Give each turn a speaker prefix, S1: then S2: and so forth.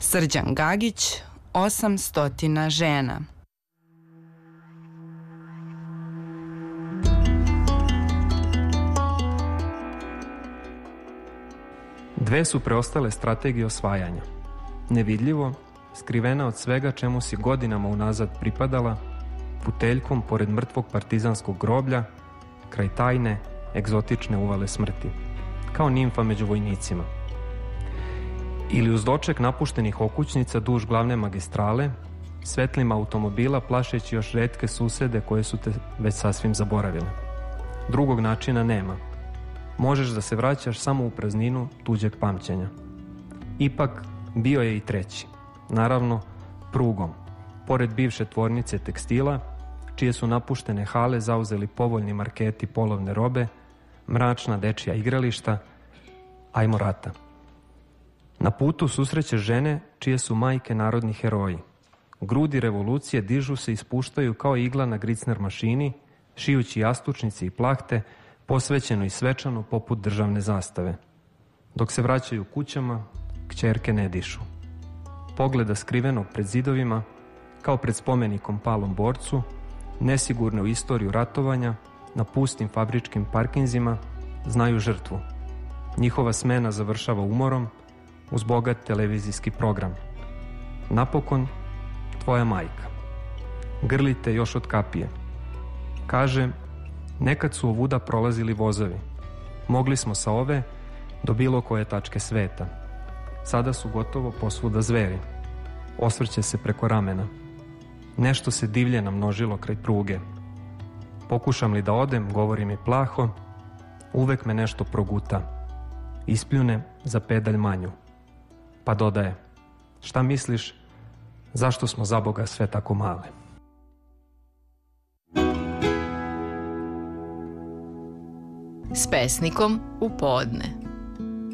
S1: Srđan Gagić, 800 žena.
S2: Dve su preostale strategije osvajanja. Nevidljivo, skrivena od svega čemu si godinama unazad pripadala, puteljkom pored mrtvog partizanskog groblja, kraj tajne, egzotične uvale smrti, kao nimfa među vojnicima. Ili uz doček napuštenih okućnica duž glavne magistrale, svetlima automobila plašeći još retke susede koje su te već sasvim zaboravile. Drugog načina nema. Možeš da se vraćaš samo u prazninu tuđeg pamćenja. Ipak, bio je i treći. Naravno, prugom, pored bivše tvornice tekstila, čije su napuštene hale zauzeli povoljni marketi polovne robe, mračna dečija igrališta, ajmo rata. Na putu susrećeš žene čije su majke narodni heroji. Grudi revolucije dižu se i spuštaju kao igla na gricner mašini, šijući jastučnice i plahte, posvećeno i svečano poput državne zastave. Dok se vraćaju kućama, kćerke ne dišu. Pogleda skrivenog pred zidovima, kao pred spomenikom palom borcu, nesigurne u istoriju ratovanja, na pustim fabričkim parkinzima, znaju žrtvu. Njihova smena završava umorom, uz bogat televizijski program. Napokon, tvoja majka. Grlite još od kapije. Kaže, nekad su ovuda prolazili vozovi. Mogli smo sa ove do bilo koje tačke sveta. Sada su gotovo posvuda zveri. Osvrće se preko ramena. Nešto se divlje namnožilo kraj pruge. Pokušam li da odem, govori mi plaho, uvek me nešto proguta. Ispljune za pedalj manju. Pa dodaje, šta misliš, zašto smo za Boga sve tako male?
S3: S pesnikom u podne.